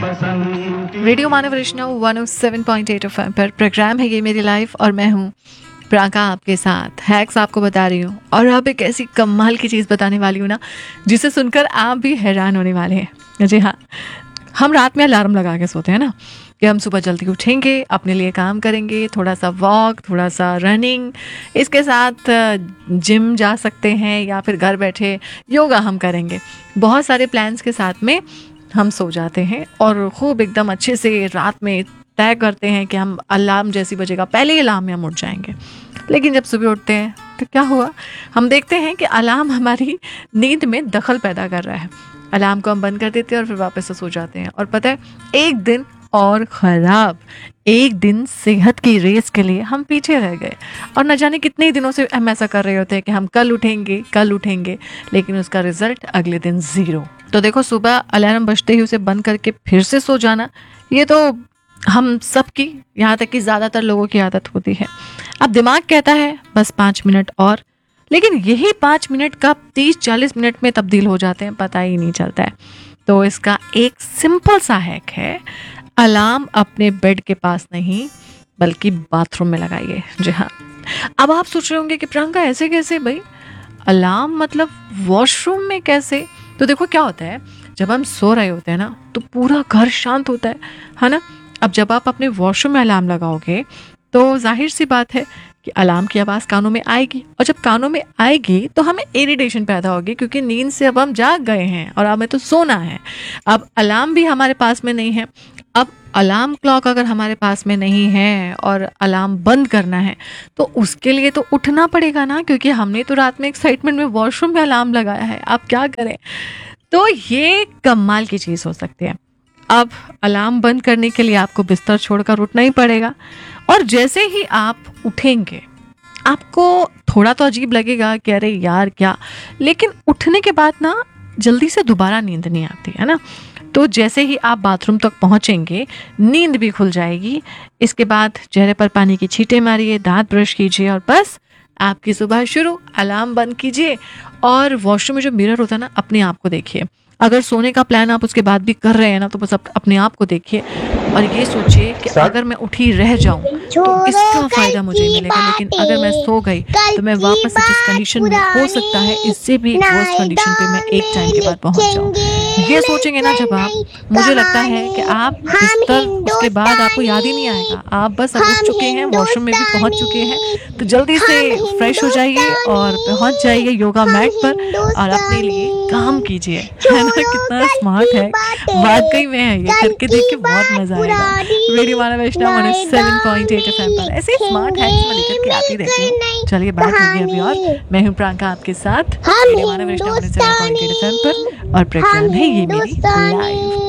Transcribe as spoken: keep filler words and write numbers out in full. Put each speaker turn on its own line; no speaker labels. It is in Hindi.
रेडियो मानव वैष्णव one O seven point eight F M पर प्रोग्राम है ये मेरी लाइफ और मैं हूँ प्रांका आपके साथ। हैक्स आपको बता रही हूँ और अब एक ऐसी कमाल की चीज़ बताने वाली हूँ ना जिसे सुनकर आप भी हैरान होने वाले हैं। जी हाँ, हम रात में अलार्म लगा के सोते हैं ना कि हम सुबह जल्दी उठेंगे, अपने लिए काम करेंगे, थोड़ा सा वॉक, थोड़ा सा रनिंग, इसके साथ जिम जा सकते हैं या फिर घर बैठे योगा हम करेंगे। बहुत सारे प्लान्स के साथ में हम सो जाते हैं और खूब एकदम अच्छे से रात में तय करते हैं कि हम अलार्म जैसी बजेगा पहले ही अलार्म में हम उठ जाएंगे। लेकिन जब सुबह उठते हैं तो क्या हुआ, हम देखते हैं कि अलार्म हमारी नींद में दखल पैदा कर रहा है। अलार्म को हम बंद कर देते हैं और फिर वापस से सो जाते हैं। और पता है, एक दिन और ख़राब, एक दिन सेहत की रेस के लिए हम पीछे रह गए और न जाने कितने दिनों से हम ऐसा कर रहे होते हैं कि हम कल उठेंगे कल उठेंगे, लेकिन उसका रिजल्ट अगले दिन ज़ीरो। तो देखो, सुबह अलार्म बजते ही उसे बंद करके फिर से सो जाना, ये तो हम सबकी, यहाँ तक कि ज़्यादातर लोगों की आदत होती है। अब दिमाग कहता है बस पाँच मिनट और, लेकिन यही पाँच मिनट कब तीस चालीस मिनट में तब्दील हो जाते हैं पता ही नहीं चलता है। तो इसका एक सिंपल सा हैक है, अलार्म अपने बेड के पास नहीं बल्कि बाथरूम में लगाइए। जी हाँ, अब आप सोच रहे होंगे कि प्रियंका ऐसे कैसे भाई, अलार्म मतलब वॉशरूम में कैसे? तो देखो क्या होता है, जब हम सो रहे होते हैं ना तो पूरा घर शांत होता है है ना। अब जब आप अपने वॉशरूम में अलार्म लगाओगे तो जाहिर सी बात है कि अलार्म की आवाज़ कानों में आएगी, और जब कानों में आएगी तो हमें इरिटेशन पैदा होगी क्योंकि नींद से अब हम जाग गए हैं और हमें तो सोना है। अब अलार्म भी हमारे पास में नहीं है। अब अलार्म क्लॉक अगर हमारे पास में नहीं है और अलार्म बंद करना है तो उसके लिए तो उठना पड़ेगा ना, क्योंकि हमने तो रात में एक्साइटमेंट में वॉशरूम में अलार्म लगाया है। अब क्या करें? तो ये कमाल की चीज़ हो सकती है। अब अलार्म बंद करने के लिए आपको बिस्तर छोड़कर उठना ही पड़ेगा, और जैसे ही आप उठेंगे आपको थोड़ा तो अजीब लगेगा कि अरे यार क्या, लेकिन उठने के बाद ना जल्दी से दोबारा नींद नहीं आती है ना। तो जैसे ही आप बाथरूम तक पहुंचेंगे नींद भी खुल जाएगी। इसके बाद चेहरे पर पानी की छींटे मारिए, दांत ब्रश कीजिए और बस आपकी सुबह शुरू। अलार्म बंद कीजिए और वॉशरूम में जो मिरर होता है ना, अपने आप को देखिए। अगर सोने का प्लान आप उसके बाद भी कर रहे हैं ना तो बस अपने आप को देखिए और ये सोचिए कि अगर मैं उठी रह जाऊं तो इसका फायदा मुझे मिलेगा, लेकिन अगर मैं सो गई तो मैं वापस से जिस कंडीशन में, हो सकता है इससे भी वर्स्ट कंडीशन पे मैं एक टाइम के बाद पहुंच जाऊं। ये सोचेंगे ना जब आप, मुझे लगता है कि आप बिस्तर, उसके बाद आपको याद ही नहीं आएगा। आप बस अब उठ चुके हैं, वॉशरूम में भी पहुंच चुके हैं, तो जल्दी से फ्रेश हो जाइए और पहुंच जाइए योगा मैट पर और अपने लिए काम कीजिए। है ना, कितना स्मार्ट है, वाकई में है, ये करके देख के बहुत मजा आएगा। रेडियो मानव वैष्णव seven point eight F M पर ऐसे स्मार्ट हैक्स मैं लेकर के आती रहती हूँ। चलिए बात होगी अभी और, मैं हूँ प्रांका आपके साथ रेडियो मानव वैष्णव seven point eight F M पर और प्रोग्राम है ये मेरी लाइफ।